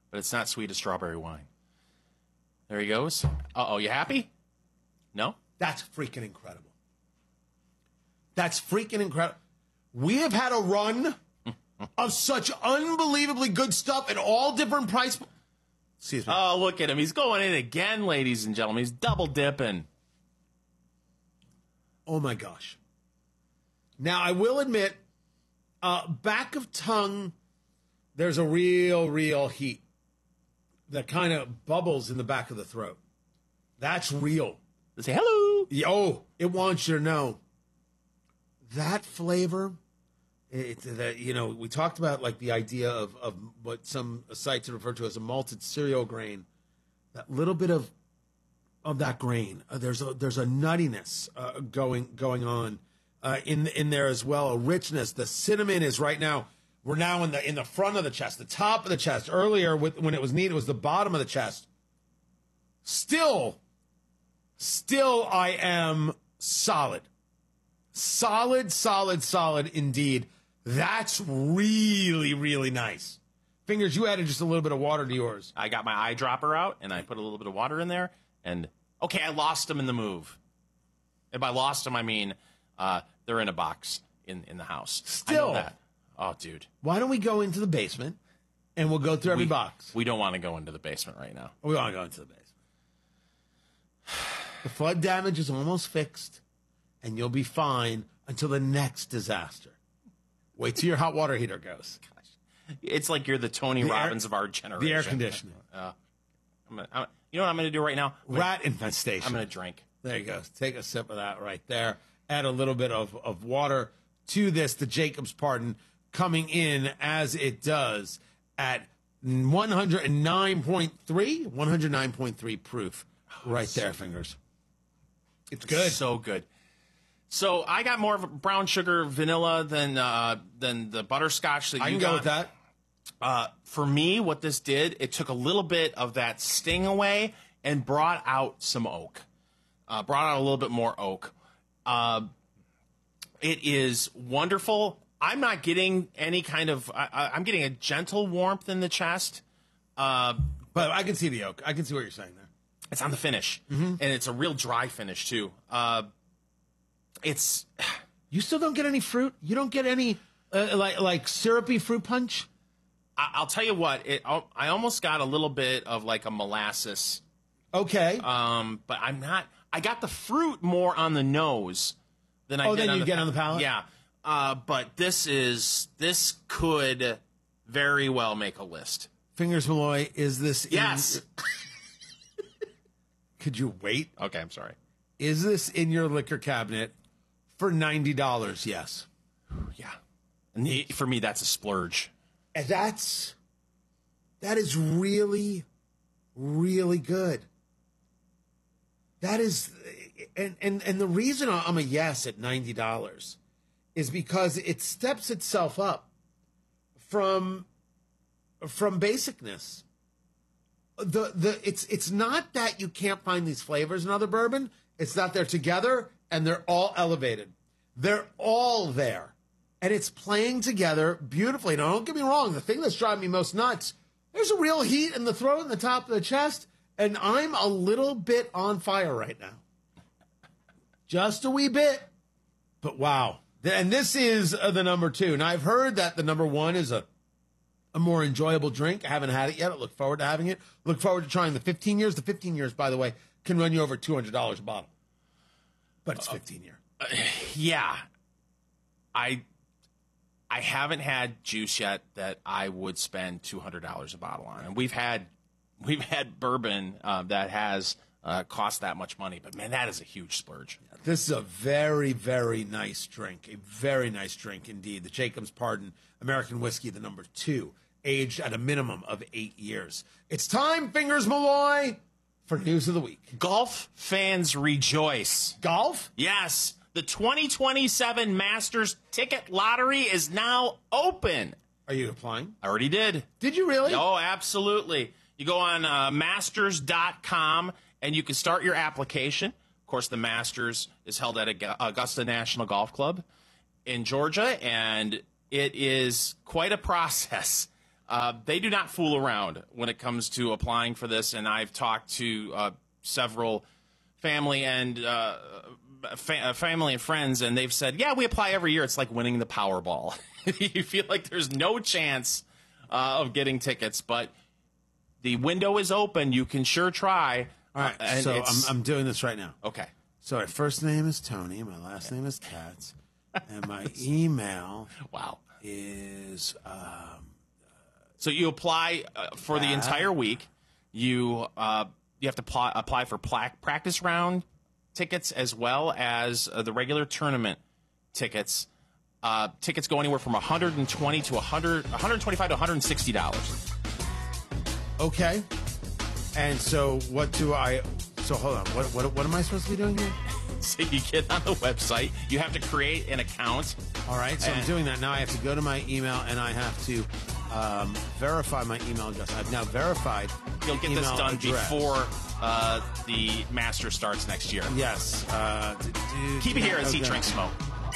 but it's not sweet as strawberry wine. There he goes. Uh-oh, you happy? No? That's freaking incredible. That's freaking incredible. We have had a run of such unbelievably good stuff at all different price. Excuse me. Oh, look at him. He's going in again, ladies and gentlemen. He's double dipping. Oh, my gosh. Now, I will admit, back of tongue, there's a real heat that kind of bubbles in the back of the throat. That's real. Say hello. Oh, it wants you to know. That flavor, we talked about like the idea of what some sites refer to as a malted cereal grain. That little bit of that grain, there's a nuttiness going on in there as well, a richness. The cinnamon is right now. We're now in the front of the chest, the top of the chest. Earlier, when it was neat, it was the bottom of the chest. Still, I am solid. Solid indeed. That's really nice. Fingers, you added just a little bit of water to yours. I got my eyedropper out, and I put a little bit of water in there. And, okay, I lost them in the move. And by lost them, I mean they're in a box in the house. Still. I know that. Oh, dude. Why don't we go into the basement, and we'll go through every box? We don't want to go into the basement right now. We want to go into the basement. The flood damage is almost fixed, and you'll be fine until the next disaster. Wait till your hot water heater goes. Gosh. It's like you're the Tony Robbins of our generation. The air conditioning. You know what I'm going to do right now? Rat infestation. I'm going to drink. There you go. Take a sip of that right there. Add a little bit of water to this. The Jacob's Pardon coming in as it does at 109.3 proof. Right there, Fingers. It's good. So good. So I got more of a brown sugar vanilla than the butterscotch that you got. I can go with that. For me, what this did, it took a little bit of that sting away and brought out some oak. Brought out a little bit more oak. It is wonderful. I'm not getting any kind of... I'm getting a gentle warmth in the chest. But I can see the oak. I can see what you're saying there. It's on the finish. Mm-hmm. And it's a real dry finish, too. It's... You still don't get any fruit? You don't get any, like syrupy fruit punch? I'll tell you what. I almost got a little bit of like a molasses. Okay. But I'm not... I got the fruit more on the nose than I did on the... get on the palate? Yeah. But this could very well make a list. Fingers Malloy, is this... Yes! Could you wait? Okay, I'm sorry. Is this in your liquor cabinet for $90? Yes. Yeah. And for me, that's a splurge. And that is really, really good. That is... And the reason I'm a yes at $90 is because it steps itself up from basicness. It's not that you can't find these flavors in other bourbon. It's that they're together and they're all elevated. They're all there. And it's playing together beautifully. Now, don't get me wrong. The thing that's driving me most nuts, there's a real heat in the throat and the top of the chest, and I'm a little bit on fire right now. Just a wee bit. But wow. And this is the number 2. Now, I've heard that the number 1 is a more enjoyable drink. I haven't had it yet. I look forward to having it. Look forward to trying the 15 years. The 15 years, by the way, can run you over $200 a bottle. But it's 15 year. Yeah. I haven't had juice yet that I would spend $200 a bottle on. And we've had bourbon that has cost that much money. But, man, that is a huge splurge. This is a very, very nice drink. A very nice drink indeed. The Jacob's Pardon American Whiskey, the number 2, aged at a minimum of 8 years. It's time, Fingers Malloy, for News of the Week. Golf fans rejoice. Golf? Yes. The 2027 Masters ticket lottery is now open. Are you applying? I already did. Did you really? Oh, absolutely. You go on masters.com and you can start your application. Of course, the Masters is held at Augusta National Golf Club in Georgia, and it is quite a process. They do not fool around when it comes to applying for this, and I've talked to several family and friends, and they've said, yeah, we apply every year. It's like winning the Powerball. You feel like there's no chance of getting tickets, but the window is open. You can sure try. All right, so I'm doing this right now. Okay. So my first name is Tony, my last name is Katz, and my email is... So you apply for the entire week. You have to apply for practice round tickets as well as the regular tournament tickets. Tickets go anywhere from $120 to $125 to $160. Okay. And so what do I? So hold on. What am I supposed to be doing here? So you get on the website. You have to create an account. All right. So I'm doing that now. I have to go to my email and I have to verify my email address. I've now verified. You'll get this done before the Master starts next year. Yes. Keep it here as he drinks smoke.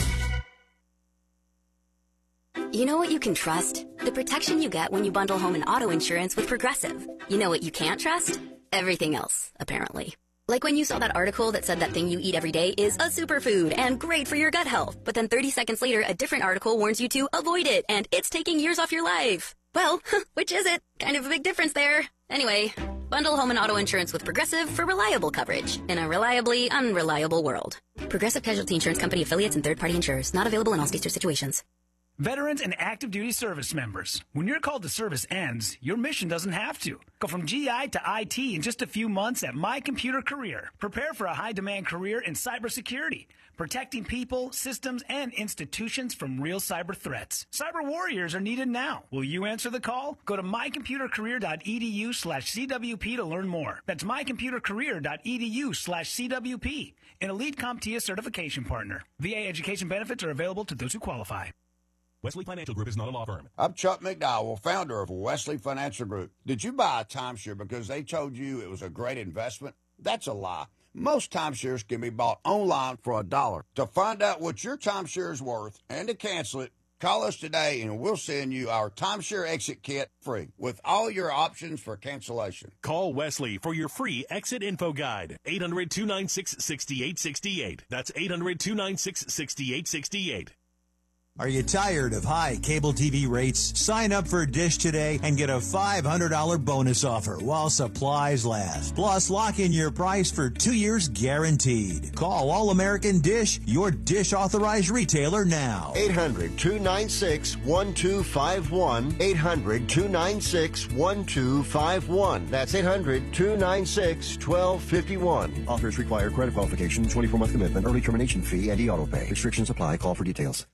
You know what you can trust? The protection you get when you bundle home and auto insurance with Progressive. You know what you can't trust? Everything else, apparently. Like when you saw that article that said that thing you eat every day is a superfood and great for your gut health, but then 30 seconds later, a different article warns you to avoid it and it's taking years off your life. Well, which is it? Kind of a big difference there. Anyway, bundle home and auto insurance with Progressive for reliable coverage in a reliably unreliable world. Progressive Casualty Insurance Company affiliates and third-party insurers. Not available in all states or situations. Veterans and active duty service members, when your call to service ends, your mission doesn't have to. Go from GI to IT in just a few months at My Computer Career. Prepare for a high-demand career in cybersecurity, protecting people, systems, and institutions from real cyber threats. Cyber warriors are needed now. Will you answer the call? Go to mycomputercareer.edu/CWP to learn more. That's mycomputercareer.edu/CWP, an elite CompTIA certification partner. VA education benefits are available to those who qualify. Wesley Financial Group is not a law firm. I'm Chuck McDowell, founder of Wesley Financial Group. Did you buy a timeshare because they told you it was a great investment? That's a lie. Most timeshares can be bought online for $1. To find out what your timeshare is worth and to cancel it, call us today and we'll send you our timeshare exit kit free with all your options for cancellation. Call Wesley for your free exit info guide. 800-296-6868. That's 800-296-6868. Are you tired of high cable TV rates? Sign up for Dish today and get a $500 bonus offer while supplies last. Plus, lock in your price for 2 years guaranteed. Call All American Dish, your Dish authorized retailer now. 800-296-1251. 800-296-1251. That's 800-296-1251. Offers require credit qualification, 24-month commitment, early termination fee, and e-auto pay. Restrictions apply. Call for details.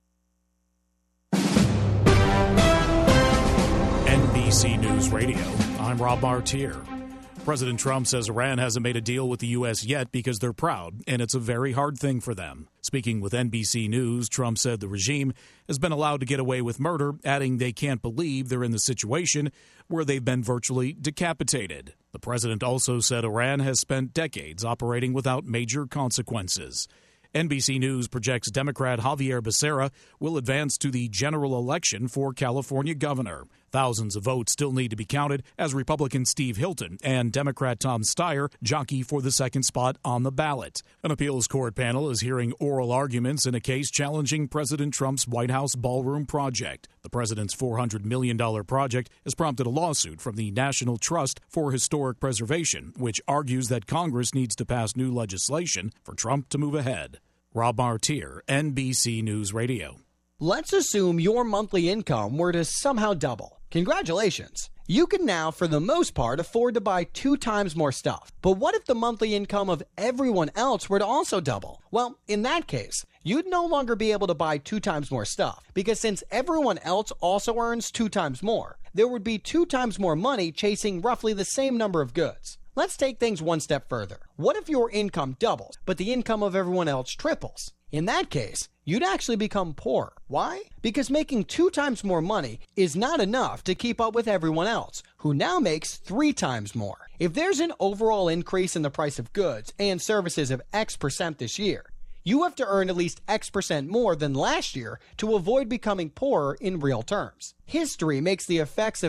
NBC News Radio, I'm Rob Martier. President Trump says Iran hasn't made a deal with the U.S. yet because they're proud, and it's a very hard thing for them. Speaking with NBC News, Trump said the regime has been allowed to get away with murder, adding they can't believe they're in the situation where they've been virtually decapitated. The president also said Iran has spent decades operating without major consequences. NBC News projects Democrat Javier Becerra will advance to the general election for California governor. Thousands of votes still need to be counted as Republican Steve Hilton and Democrat Tom Steyer jockey for the second spot on the ballot. An appeals court panel is hearing oral arguments in a case challenging President Trump's White House ballroom project. The president's $400 million project has prompted a lawsuit from the National Trust for Historic Preservation, which argues that Congress needs to pass new legislation for Trump to move ahead. Rob Martier, NBC News Radio. Let's assume your monthly income were to somehow double. Congratulations. You can now, for the most part, afford to buy 2 times more stuff. But what if the monthly income of everyone else were to also double? Well, in that case, you'd no longer be able to buy 2 times more stuff, because since everyone else also earns 2 times more, there would be 2 times more money chasing roughly the same number of goods. Let's take things one step further. What if your income doubles, but the income of everyone else triples? In that case, you'd actually become poor. Why? Because making 2 times more money is not enough to keep up with everyone else, who now makes 3 times more. If there's an overall increase in the price of goods and services of X% this year, you have to earn at least X% more than last year to avoid becoming poorer in real terms. History makes the effects of